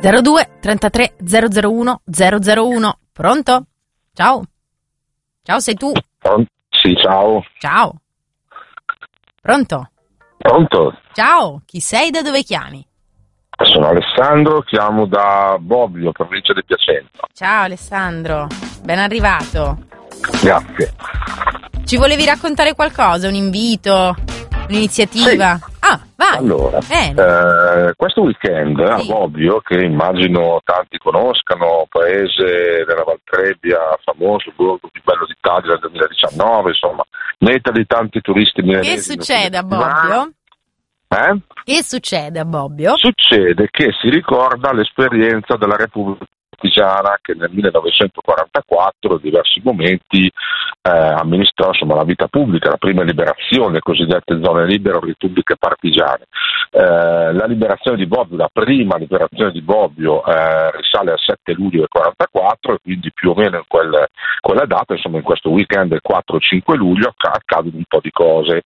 02 33 001 001. Pronto? Ciao. Ciao, sei tu? Sì, ciao. Ciao. Pronto? Pronto? Ciao, chi sei, da dove chiami? Sono Alessandro, chiamo da Bobbio, provincia di Piacenza. Ciao Alessandro, ben arrivato. Grazie. Ci volevi raccontare qualcosa, un invito, un'iniziativa? Sì. Ah, vai. Allora, questo weekend a Sì. Bobbio, che immagino tanti conoscano, paese della Valtrebbia, famoso, il borgo più bello d'Italia del 2019, insomma, meta di tanti turisti milanesi. Che succede a Bobbio? Che succede a Bobbio? Succede che si ricorda l'esperienza della Repubblica Partigiana che nel 1944 in diversi momenti amministrò insomma la vita pubblica, la prima liberazione, le cosiddette zone libere o repubbliche partigiane. La liberazione di Bobbio, la prima liberazione di Bobbio risale al 7 luglio del 44 e quindi più o meno in quella data, insomma in questo weekend del 4-5 luglio accadono un po' di cose.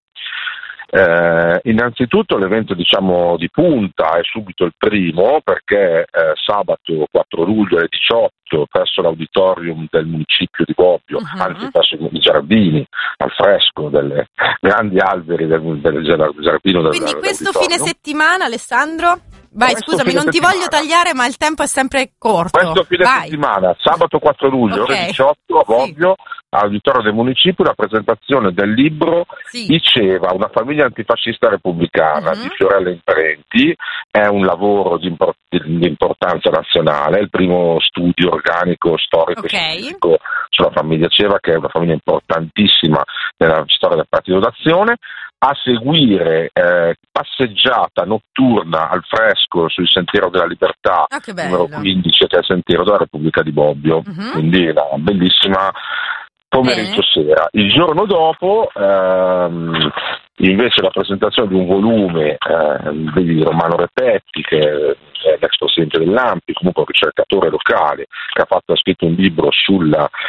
Innanzitutto l'evento diciamo di punta è subito il primo perché sabato 4 luglio alle 18 presso l'auditorium del municipio di Bobbio, anzi presso i giardini al fresco delle grandi alberi del giardino del Quindi questo fine dell'auditorium. settimana, Alessandro? Vai, Questo scusami, fine non ti settimana. voglio tagliare, ma il tempo è sempre corto. Questo fine Vai. settimana, sabato 4 luglio, Ok. ore 18 a Sì. Bobbio, all'auditorio del municipio, la presentazione del libro Sì. Diceva una famiglia antifascista repubblicana di Fiorella Imprenti. È un lavoro di importanza nazionale, è il primo studio organico storico Ok. e scientifico sulla famiglia Ceva, che è una famiglia importantissima nella storia del Partito d'Azione. A seguire passeggiata notturna al fresco sul Sentiero della Libertà, Ah, che bello. numero 15, che è il Sentiero della Repubblica di Bobbio. Quindi una bellissima pomeriggio sera. Il giorno dopo invece la presentazione di un volume di Romano Repetti, che è l'ex presidente dell'ANPI, comunque un ricercatore locale, che ha scritto un libro sui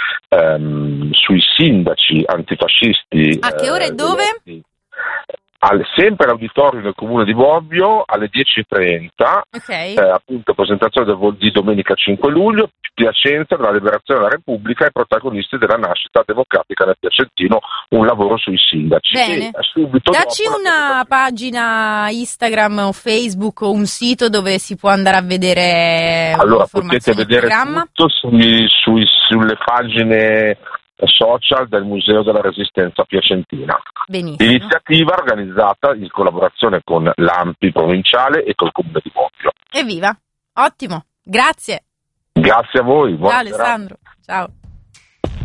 sindaci antifascisti. A che ora e dove? Sempre all'auditorio del comune di Bobbio alle 10:30, Ok. appunto presentazione di domenica 5 luglio, Piacenza, della liberazione della Repubblica e protagonisti della nascita democratica del Piacentino, un lavoro sui sindaci. Bene. E subito Dacci dopo una pagina Instagram o Facebook o un sito dove si può andare a vedere allora potete informazioni del vedere programma. tutto sulle pagine social del Museo della Resistenza Piacentina. Benissimo. Iniziativa organizzata in collaborazione con l'ANPI provinciale e col comune di Bobbio. Evviva! Ottimo, grazie. Grazie a voi. Ciao Buona serata. Alessandro. Ciao.